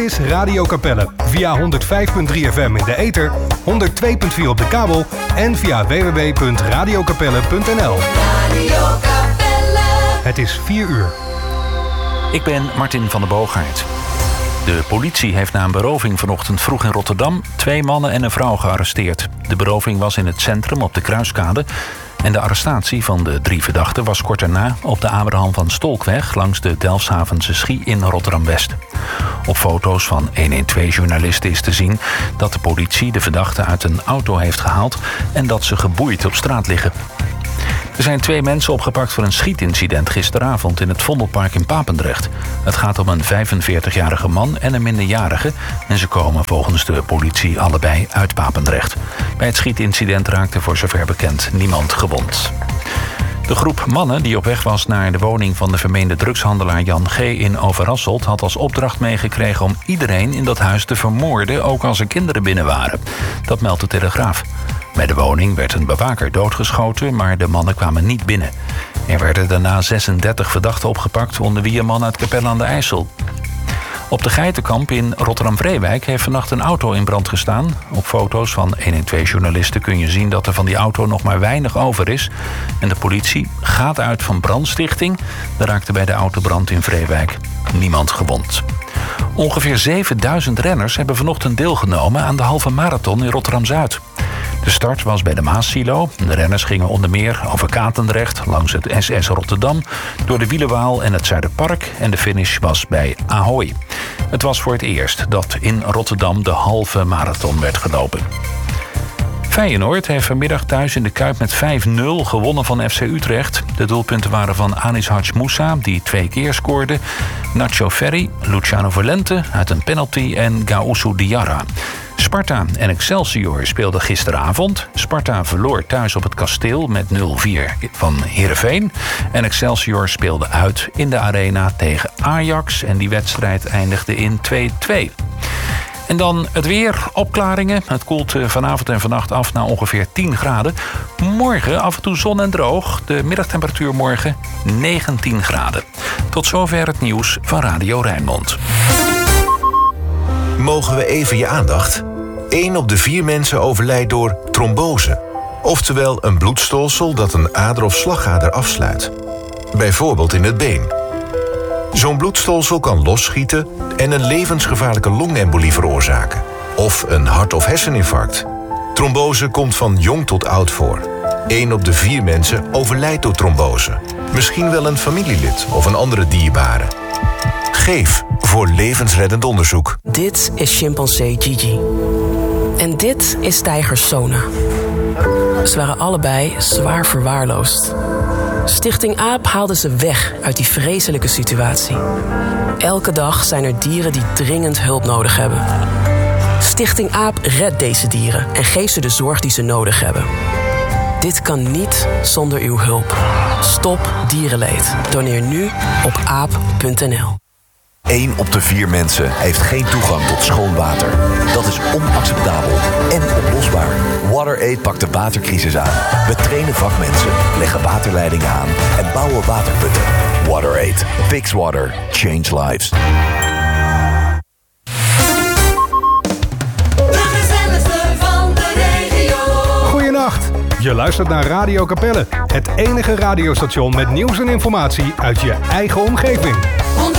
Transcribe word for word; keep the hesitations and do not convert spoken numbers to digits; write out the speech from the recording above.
is Radio Capelle. Via honderd vijf komma drie F M in de ether, honderd twee komma vier op de kabel en via w w w punt radio capelle punt n l. Radio Capelle. Het is vier uur. Ik ben Martin van der Boogaard. De politie heeft na een beroving vanochtend vroeg in Rotterdam twee mannen en een vrouw gearresteerd. De beroving was in het centrum op de Kruiskade. En de arrestatie van de drie verdachten was kort daarna op de Abraham van Stolkweg langs de Delfshavense Schie in Rotterdam-West. Op foto's van honderdtwaalf-journalisten is te zien dat de politie de verdachten uit een auto heeft gehaald en dat ze geboeid op straat liggen. Er zijn twee mensen opgepakt voor een schietincident gisteravond in het Vondelpark in Papendrecht. Het gaat om een vijfenveertigjarige man en een minderjarige en ze komen volgens de politie allebei uit Papendrecht. Bij het schietincident raakte voor zover bekend niemand gewond. De groep mannen die op weg was naar de woning van de vermeende drugshandelaar Jan G. in Overasselt had als opdracht meegekregen om iedereen in dat huis te vermoorden, ook als er kinderen binnen waren. Dat meldt de Telegraaf. Bij de woning werd een bewaker doodgeschoten, maar de mannen kwamen niet binnen. Er werden daarna zesendertig verdachten opgepakt, onder wie een man uit Capelle aan de IJssel. Op de Geitenkamp in Rotterdam-Vreewijk heeft vannacht een auto in brand gestaan. Op foto's van honderdtwaalf-journalisten kun je zien dat er van die auto nog maar weinig over is. En de politie gaat uit van brandstichting. Er raakte bij de autobrand in Vreewijk niemand gewond. Ongeveer zevenduizend renners hebben vanochtend deelgenomen aan de halve marathon in Rotterdam-Zuid. De start was bij de Maassilo. De renners gingen onder meer over Katendrecht, langs het S S Rotterdam, door de Wielerwaal en het Zuiderpark en de finish was bij Ahoy. Het was voor het eerst dat in Rotterdam de halve marathon werd gelopen. Feyenoord heeft vanmiddag thuis in de Kuip met vijf nul gewonnen van F C Utrecht. De doelpunten waren van Anis Hadj Moussa, die twee keer scoorde, Nacho Ferri, Luciano Valente uit een penalty en Gaoussou Diarra. Sparta en Excelsior speelden gisteravond. Sparta verloor thuis op het Kasteel met nul vier van Heerenveen. En Excelsior speelde uit in de Arena tegen Ajax. En die wedstrijd eindigde in twee twee. En dan het weer, opklaringen. Het koelt vanavond en vannacht af naar ongeveer tien graden. Morgen af en toe zon en droog. De middagtemperatuur morgen negentien graden. Tot zover het nieuws van Radio Rijnmond. Mogen we even je aandacht? Eén op de vier mensen overlijdt door trombose. Oftewel een bloedstolsel dat een ader of slagader afsluit. Bijvoorbeeld in het been. Zo'n bloedstolsel kan losschieten en een levensgevaarlijke longembolie veroorzaken. Of een hart- of herseninfarct. Trombose komt van jong tot oud voor. Eén op de vier mensen overlijdt door trombose. Misschien wel een familielid of een andere dierbare. Geef voor levensreddend onderzoek. Dit is chimpansee Gigi. En dit is tijger Sona. Ze waren allebei zwaar verwaarloosd. Stichting AAP haalde ze weg uit die vreselijke situatie. Elke dag zijn er dieren die dringend hulp nodig hebben. Stichting AAP redt deze dieren en geeft ze de zorg die ze nodig hebben. Dit kan niet zonder uw hulp. Stop dierenleed. Doneer nu op aap punt n l. Eén op de vier mensen heeft geen toegang tot schoon water. Dat is onacceptabel en oplosbaar. WaterAid pakt de watercrisis aan. We trainen vakmensen, leggen waterleidingen aan en bouwen waterputten. WaterAid. Fix water. Change lives. Goedenacht. Je luistert naar Radio Capelle. Het enige radiostation met nieuws en informatie uit je eigen omgeving.